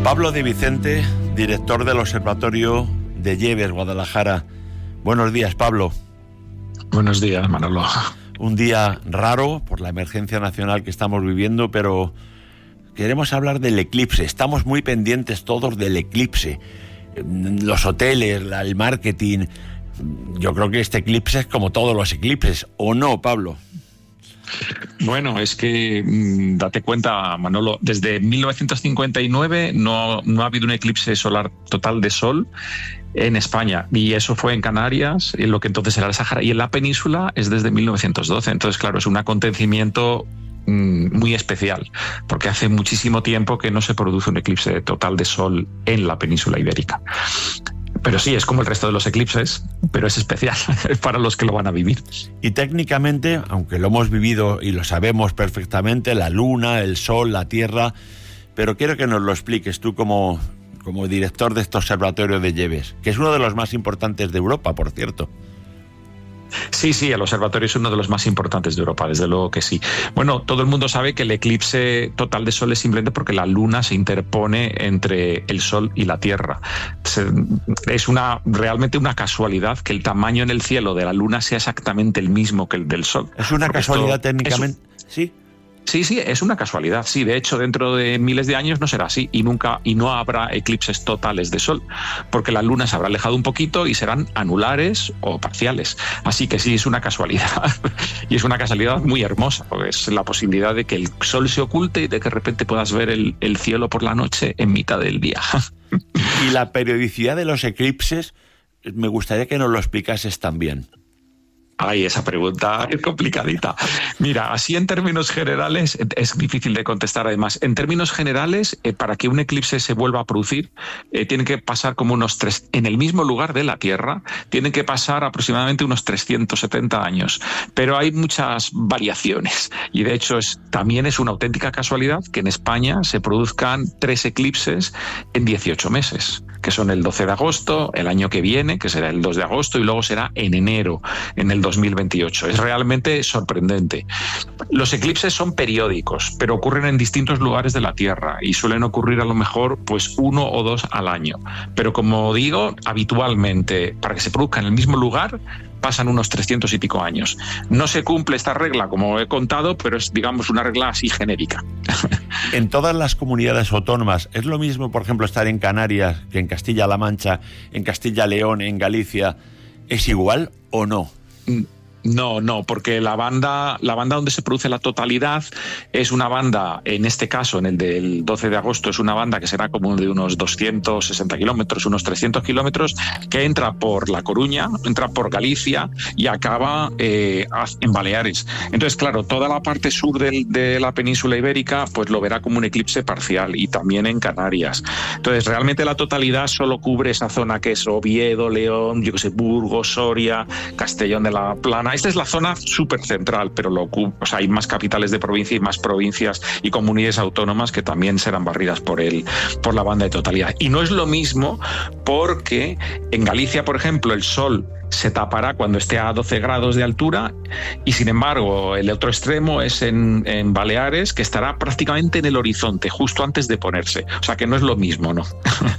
Pablo de Vicente, director del Observatorio de Lleves, Guadalajara. Buenos días, Pablo. Buenos días, Manolo. Un día raro por la emergencia nacional que estamos viviendo, pero queremos hablar del eclipse. Estamos muy pendientes todos del eclipse. Los hoteles, el marketing. Yo creo que este eclipse es como todos los eclipses, ¿o no, Pablo? Bueno, es que date cuenta, Manolo, desde 1959 no ha habido un eclipse solar total de sol en España, y eso fue en Canarias, en lo que entonces era el Sáhara, y en la península es desde 1912. Entonces, claro, es un acontecimiento muy especial, porque hace muchísimo tiempo que no se produce un eclipse total de sol en la península ibérica. Pero sí, es como el resto de los eclipses, pero es especial para los que lo van a vivir. Y técnicamente, aunque lo hemos vivido y lo sabemos perfectamente, la luna, el sol, la tierra, pero quiero que nos lo expliques tú como director de este observatorio de Lleves, que es uno de los más importantes de Europa, por cierto. Sí, el observatorio es uno de los más importantes de Europa, desde luego que sí. Bueno, todo el mundo sabe que el eclipse total de sol es simplemente porque la luna se interpone entre el sol y la tierra. Es realmente una casualidad que el tamaño en el cielo de la luna sea exactamente el mismo que el del sol. ¿Es una casualidad técnicamente? Sí. Sí, es una casualidad. Sí, de hecho, dentro de miles de años no será así y no habrá eclipses totales de sol, porque la luna se habrá alejado un poquito y serán anulares o parciales. Así que sí, es una casualidad. Y es una casualidad muy hermosa, porque es la posibilidad de que el sol se oculte y de que de repente puedas ver el cielo por la noche en mitad del día. Y la periodicidad de los eclipses, me gustaría que nos lo explicases también. Ay, esa pregunta es complicadita. Mira, así en términos generales, es difícil de contestar además. En términos generales, para que un eclipse se vuelva a producir, tiene que pasar como en el mismo lugar de la Tierra, tienen que pasar aproximadamente unos 370 años. Pero hay muchas variaciones y de hecho también es una auténtica casualidad que en España se produzcan 3 eclipses en 18 meses, que son el 12 de agosto, el año que viene, que será el 2 de agosto, y luego será en enero, en el 2028. Es realmente sorprendente. Los eclipses son periódicos, pero ocurren en distintos lugares de la Tierra y suelen ocurrir a lo mejor 1 o 2 al año. Pero como digo, habitualmente, para que se produzca en el mismo lugar, pasan unos 300 y pico años. No se cumple esta regla, como he contado, pero es, digamos, una regla así genérica. En todas las comunidades autónomas, ¿es lo mismo, por ejemplo, estar en Canarias que en Castilla-La Mancha, en Castilla-León, en Galicia? ¿Es igual o no? No, porque la banda donde se produce la totalidad es una banda, en este caso, en el del 12 de agosto, es una banda que será como de unos 260 kilómetros, unos 300 kilómetros, que entra por La Coruña, entra por Galicia y acaba en Baleares. Entonces, claro, toda la parte sur de la península ibérica pues lo verá como un eclipse parcial, y también en Canarias. Entonces, realmente la totalidad solo cubre esa zona que es Oviedo, León, Burgos, Soria, Castellón de la Plana. Esta es la zona súper central, pero hay más capitales de provincia y más provincias y comunidades autónomas que también serán barridas por la banda de totalidad. Y no es lo mismo porque en Galicia, por ejemplo, el sol se tapará cuando esté a 12 grados de altura, y sin embargo el otro extremo es en Baleares, que estará prácticamente en el horizonte justo antes de ponerse. O sea que no es lo mismo, ¿no?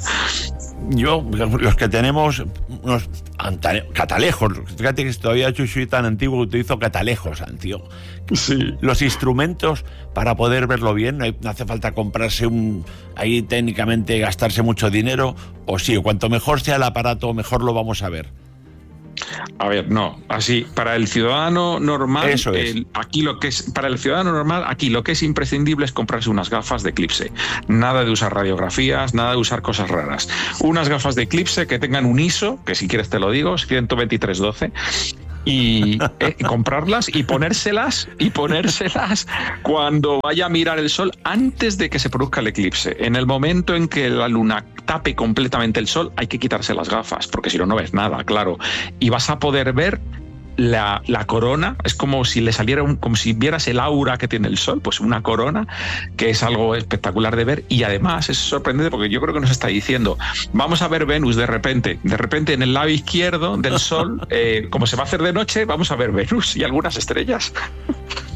Los que tenemos unos catalejos, fíjate que todavía yo soy tan antiguo que utilizo catalejos, tío. Sí. Los instrumentos para poder verlo bien, no hace falta comprarse ahí técnicamente gastarse mucho dinero, o sí, cuanto mejor sea el aparato, mejor lo vamos a ver. A ver, no, así, para el ciudadano normal, eso es. Para el ciudadano normal, aquí lo que es imprescindible es comprarse unas gafas de eclipse. Nada de usar radiografías, nada de usar cosas raras. Unas gafas de eclipse que tengan un ISO, que si quieres te lo digo, es 12312, y comprarlas y ponérselas cuando vaya a mirar el sol antes de que se produzca el eclipse. En el momento en que la luna tape completamente el sol, hay que quitarse las gafas, porque si no, no ves nada, claro. Y vas a poder ver la corona, es como si le saliera como si vieras el aura que tiene el sol, pues una corona, que es algo espectacular de ver. Y además es sorprendente porque yo creo que nos está diciendo, vamos a ver Venus de repente en el lado izquierdo del sol, como se va a hacer de noche, vamos a ver Venus y algunas estrellas.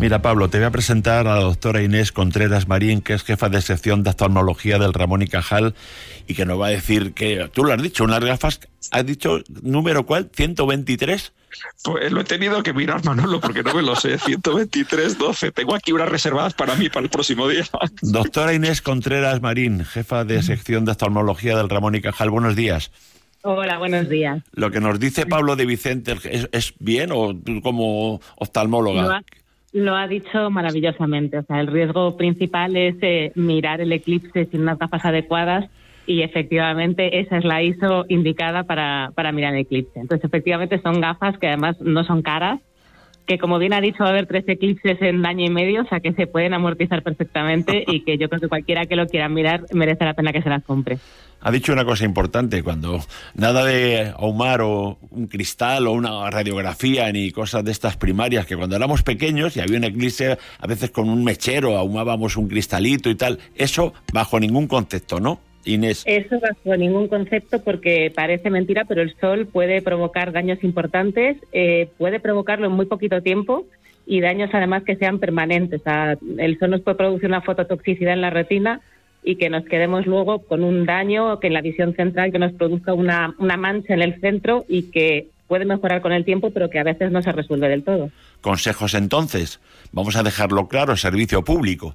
Mira, Pablo, te voy a presentar a la doctora Inés Contreras Marín, que es jefa de sección de oftalmología del Ramón y Cajal, y que nos va a decir que, tú lo has dicho, unas gafas, ¿has dicho número cuál? ¿123? Pues lo he tenido que mirar, Manolo, porque no me lo sé. 123, 12. Tengo aquí unas reservadas para mí para el próximo día. Doctora Inés Contreras Marín, jefa de sección de oftalmología del Ramón y Cajal, buenos días. Hola, buenos días. Lo que nos dice Pablo de Vicente, ¿es bien o tú como oftalmóloga? Lo ha dicho maravillosamente. O sea, el riesgo principal es mirar el eclipse sin unas gafas adecuadas y efectivamente esa es la ISO indicada para mirar el eclipse. Entonces, efectivamente son gafas que además no son caras, que como bien ha dicho va a haber 3 eclipses en año y medio, o sea que se pueden amortizar perfectamente y que yo creo que cualquiera que lo quiera mirar merece la pena que se las compre. Ha dicho una cosa importante, cuando nada de ahumar o un cristal o una radiografía ni cosas de estas primarias, que cuando éramos pequeños y había un eclipse, a veces con un mechero ahumábamos un cristalito y tal, eso bajo ningún concepto, ¿no, Inés? Eso bajo ningún concepto, porque parece mentira, pero el sol puede provocar daños importantes, puede provocarlo en muy poquito tiempo y daños además que sean permanentes. O sea, el sol nos puede producir una fototoxicidad en la retina y que nos quedemos luego con un daño que en la visión central que nos produzca una mancha en el centro y que puede mejorar con el tiempo, pero que a veces no se resuelve del todo. Consejos entonces, vamos a dejarlo claro, servicio público.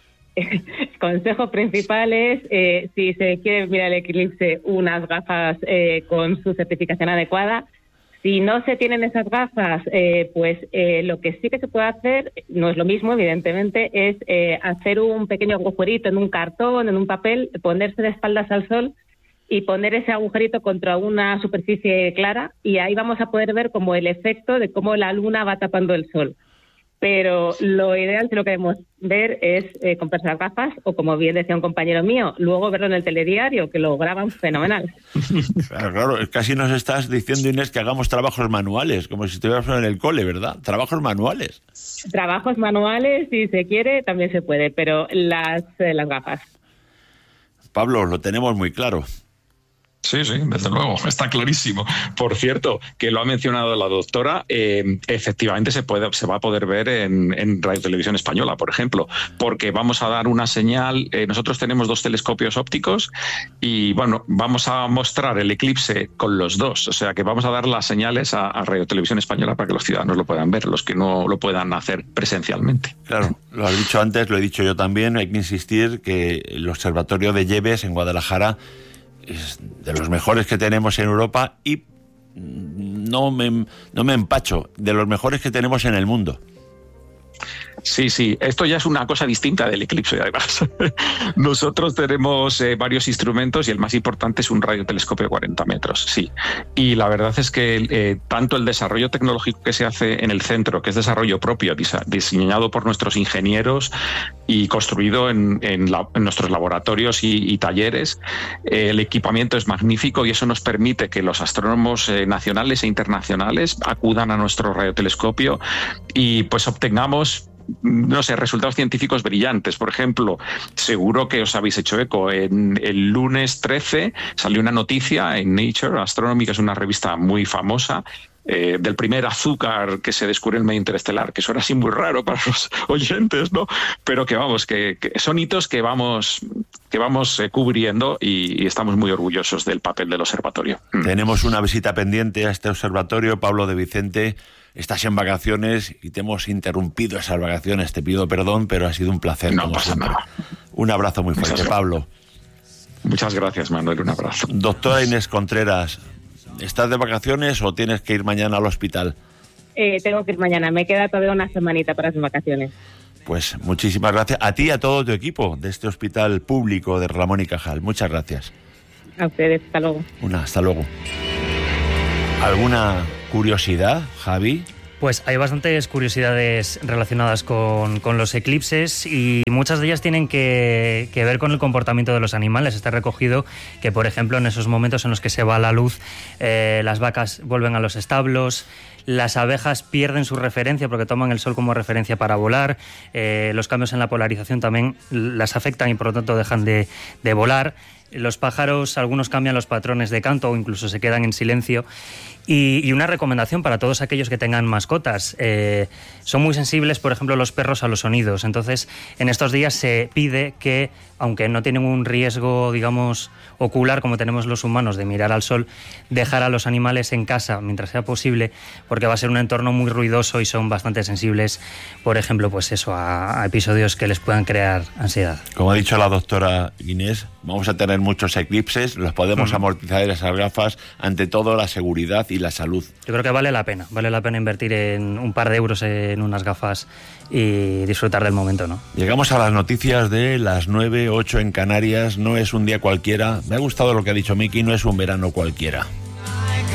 Consejo principal es, si se quiere mirar el eclipse, unas gafas con su certificación adecuada. Si no se tienen esas gafas, lo que sí que se puede hacer, no es lo mismo, evidentemente, es hacer un pequeño agujerito en un cartón, en un papel, ponerse de espaldas al sol y poner ese agujerito contra una superficie clara, y ahí vamos a poder ver como el efecto de cómo la luna va tapando el sol. Pero lo ideal, si lo queremos ver, es comprarse las gafas o, como bien decía un compañero mío, luego verlo en el telediario, que lo graban fenomenal. Claro, casi nos estás diciendo, Inés, que hagamos trabajos manuales, como si estuviéramos en el cole, ¿verdad? Trabajos manuales. Trabajos manuales, si se quiere, también se puede, pero las gafas. Pablo, lo tenemos muy claro. Sí, desde luego, está clarísimo. Por cierto, que lo ha mencionado la doctora, efectivamente se va a poder ver en Radio Televisión Española, por ejemplo, porque vamos a dar una señal. Nosotros tenemos 2 telescopios ópticos y, bueno, vamos a mostrar el eclipse con los 2, o sea que vamos a dar las señales a Radio Televisión Española para que los ciudadanos lo puedan ver, los que no lo puedan hacer presencialmente. Claro, lo has dicho antes, lo he dicho yo también, hay que insistir que el Observatorio de Lleves en Guadalajara es de los mejores que tenemos en Europa y no me empacho, de los mejores que tenemos en el mundo. Sí, esto ya es una cosa distinta del eclipse, además. Nosotros tenemos varios instrumentos y el más importante es un radiotelescopio de 40 metros, sí. Y la verdad es que tanto el desarrollo tecnológico que se hace en el centro, que es desarrollo propio, diseñado por nuestros ingenieros y construido en nuestros laboratorios y talleres, el equipamiento es magnífico y eso nos permite que los astrónomos nacionales e internacionales acudan a nuestro radiotelescopio y pues obtengamos, no sé, resultados científicos brillantes. Por ejemplo, seguro que os habéis hecho eco, en el lunes 13 salió una noticia en Nature Astronomy, que es una revista muy famosa, del primer azúcar que se descubrió en el medio interestelar, que suena así muy raro para los oyentes, ¿no? Pero que vamos, que son hitos que vamos cubriendo y estamos muy orgullosos del papel del observatorio. Tenemos una visita pendiente a este observatorio. Pablo de Vicente, estás en vacaciones y te hemos interrumpido esas vacaciones, te pido perdón, pero ha sido un placer. No pasa nada. Un abrazo muy fuerte, Pablo. Muchas gracias, Manuel, un abrazo. Doctora Inés Contreras, ¿estás de vacaciones o tienes que ir mañana al hospital? Tengo que ir mañana, me queda todavía una semanita para las vacaciones. Pues muchísimas gracias a ti y a todo tu equipo de este hospital público de Ramón y Cajal. Muchas gracias. A ustedes, hasta luego. Hasta luego. ¿Alguna curiosidad, Javi? Pues hay bastantes curiosidades relacionadas con los eclipses y muchas de ellas tienen que ver con el comportamiento de los animales. Está recogido que, por ejemplo, en esos momentos en los que se va la luz, las vacas vuelven a los establos, las abejas pierden su referencia porque toman el sol como referencia para volar, los cambios en la polarización también las afectan y por lo tanto dejan de volar. Los pájaros, algunos cambian los patrones de canto o incluso se quedan en silencio. Y una recomendación para todos aquellos que tengan mascotas. Son muy sensibles, por ejemplo, los perros a los sonidos. Entonces, en estos días se pide que, aunque no tienen un riesgo, digamos, ocular como tenemos los humanos de mirar al sol, dejar a los animales en casa mientras sea posible, porque va a ser un entorno muy ruidoso y son bastante sensibles, por ejemplo, pues eso, a episodios que les puedan crear ansiedad. Como ha dicho la doctora Inés, vamos a tener muchos eclipses, los podemos amortizar esas gafas, ante todo la seguridad y la salud. Yo creo que vale la pena invertir en un par de euros en unas gafas y disfrutar del momento, ¿no? Llegamos a las noticias de las 9:08 en Canarias. No es un día cualquiera. Me ha gustado lo que ha dicho Miki, no es un verano cualquiera.